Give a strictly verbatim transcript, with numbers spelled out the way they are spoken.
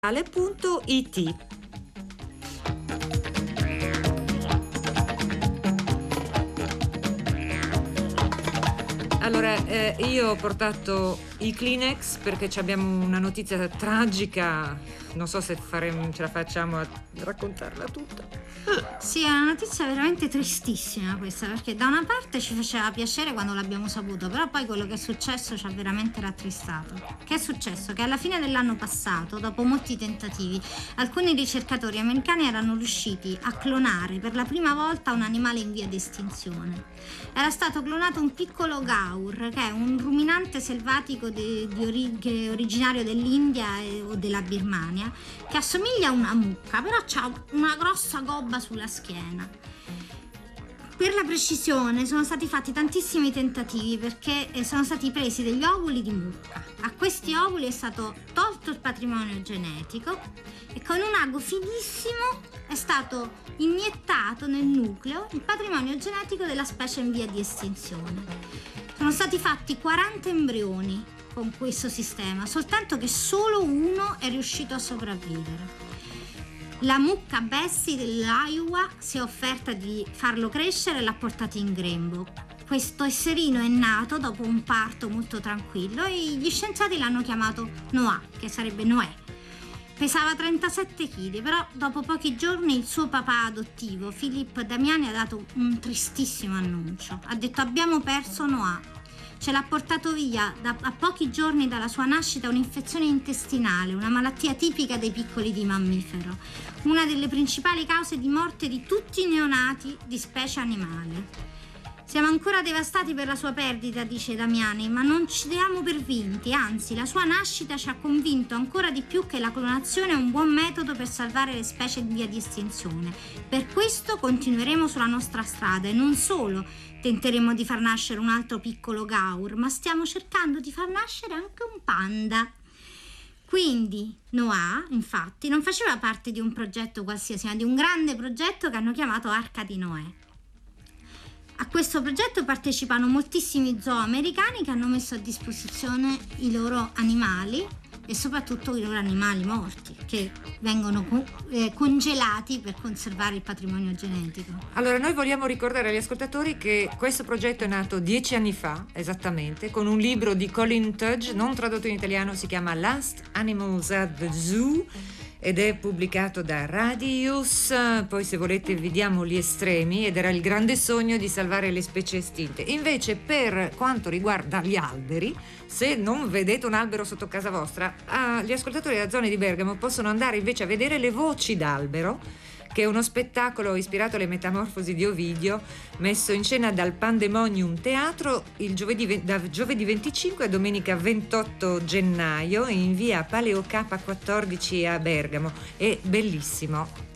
punto it. Allora, eh, io ho portato i Kleenex perché ci abbiamo una notizia tragica. Non so se faremo, ce la facciamo a raccontarla tutta. Sì, è una notizia veramente tristissima questa, perché da una parte ci faceva piacere quando l'abbiamo saputo, però poi quello che è successo ci ha veramente rattristato. Che è successo? Che alla fine dell'anno passato, dopo molti tentativi, alcuni ricercatori americani erano riusciti a clonare per la prima volta un animale in via di estinzione. Era stato clonato un piccolo gaur, che è un ruminante selvatico di, di ori- originario dell'India e, o della Birmania, che assomiglia a una mucca, però ha una grossa gobba sulla schiena. Per la precisione sono stati fatti tantissimi tentativi perché sono stati presi degli ovuli di mucca. A questi ovuli è stato tolto il patrimonio genetico e con un ago finissimo è stato iniettato nel nucleo il patrimonio genetico della specie in via di estinzione. Sono stati fatti quaranta embrioni con questo sistema, soltanto che solo uno è riuscito a sopravvivere. La mucca Bessie dell'Iowa si è offerta di farlo crescere e l'ha portato in grembo. Questo esserino è nato dopo un parto molto tranquillo e gli scienziati l'hanno chiamato Noah, che sarebbe Noè. Pesava trentasette chili, però dopo pochi giorni il suo papà adottivo, Philip Damiani, ha dato un tristissimo annuncio. Ha detto: abbiamo perso Noah. Ce l'ha portato via da, a pochi giorni dalla sua nascita un'infezione intestinale, una malattia tipica dei piccoli di mammifero, una delle principali cause di morte di tutti i neonati di specie animali. Siamo ancora devastati per la sua perdita, dice Damiani, ma non ci diamo per vinti, anzi la sua nascita ci ha convinto ancora di più che la clonazione è un buon metodo per salvare le specie in via di estinzione. Per questo continueremo sulla nostra strada e non solo tenteremo di far nascere un altro piccolo gaur, ma stiamo cercando di far nascere anche un panda. Quindi Noah, infatti, non faceva parte di un progetto qualsiasi, ma di un grande progetto che hanno chiamato Arca di Noè. A questo progetto partecipano moltissimi zoo americani che hanno messo a disposizione i loro animali e soprattutto i loro animali morti, che vengono co- eh, congelati per conservare il patrimonio genetico. Allora, noi vogliamo ricordare agli ascoltatori che questo progetto è nato dieci anni fa, esattamente, con un libro di Colin Tudge, non tradotto in italiano, si chiama Last Animals at the Zoo ed è pubblicato da Radius. Poi, se volete, vediamo gli estremi, ed era il grande sogno di salvare le specie estinte. Invece, per quanto riguarda gli alberi, se non vedete un albero sotto casa vostra, ah, gli ascoltatori della zona di Bergamo possono andare invece a vedere Le Voci d'Albero, che è uno spettacolo ispirato alle Metamorfosi di Ovidio, messo in scena dal Pandemonium Teatro il giovedì, da giovedì venticinque a domenica ventotto gennaio in via Paleocapa quattordici a Bergamo. È bellissimo.